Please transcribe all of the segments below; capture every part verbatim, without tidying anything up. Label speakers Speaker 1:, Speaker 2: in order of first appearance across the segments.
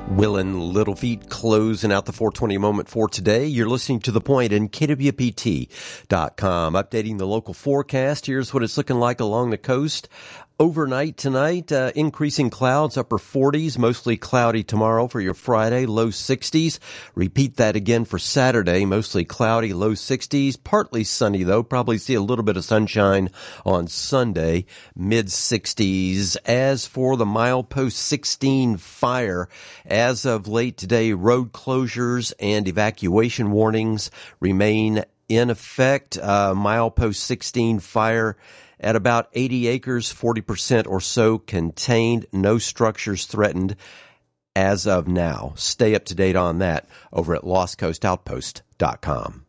Speaker 1: Will and Little Feat closing out the four twenty moment for today. You're listening to The Point in K W P T dot com. Updating the local forecast. Here's what it's looking like along the coast. Overnight tonight, uh, increasing clouds, upper forties, mostly cloudy tomorrow for your Friday, low sixties. Repeat that again for Saturday, mostly cloudy, low sixties. Partly sunny though, probably see a little bit of sunshine on Sunday, mid sixties. As for the Milepost sixteen fire, as of late today, road closures and evacuation warnings remain in effect. Uh, Milepost sixteen fire at about eighty acres, forty percent or so contained, no structures threatened as of now. Stay up to date on that over at lost coast outpost dot com.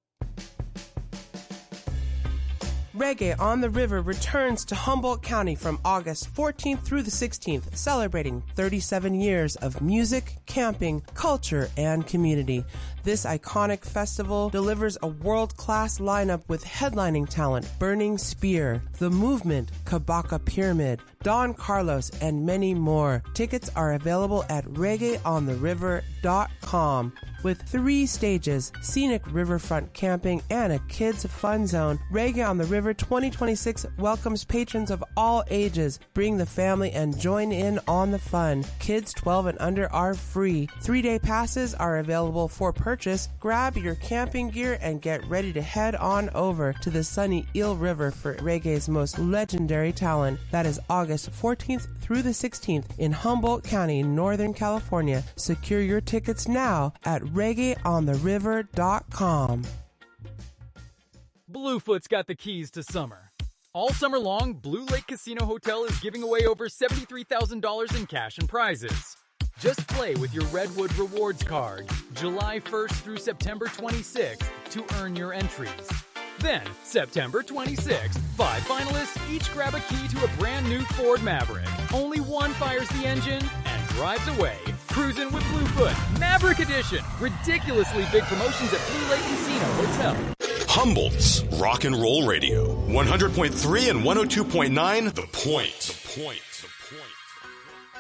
Speaker 2: Reggae on the River returns to Humboldt County from August fourteenth through the sixteenth, celebrating thirty-seven years of music, camping, culture, and community. This iconic festival delivers a world-class lineup with headlining talent Burning Spear, The Movement, Kabaka Pyramid, Don Carlos, and many more. Tickets are available at reggae on the river dot com. With three stages, scenic riverfront camping, and a kids' fun zone, Reggae on the River twenty twenty-six welcomes patrons of all ages. Bring the family and join in on the fun. Kids twelve and under are free. Three-day passes are available for purchase. Grab your camping gear and get ready to head on over to the sunny Eel River for reggae's most legendary talent. That is August fourteenth through the sixteenth in Humboldt County, Northern California. Secure your tickets now at reggae on the river dot com.
Speaker 3: Bluefoot's got the keys to summer. All summer long, Blue Lake Casino Hotel is giving away over seventy-three thousand dollars in cash and prizes. Just play with your Redwood Rewards card July first through September twenty-sixth to earn your entries. Then, September twenty-sixth, five finalists each grab a key to a brand new Ford Maverick. Only one fires the engine and drives away. Cruising with Bluefoot, Maverick Edition. Ridiculously big promotions at Blue Lake Casino Hotel.
Speaker 4: Humboldt's Rock and Roll Radio. one hundred point three and one oh two point nine, The Point. The Point. The Point.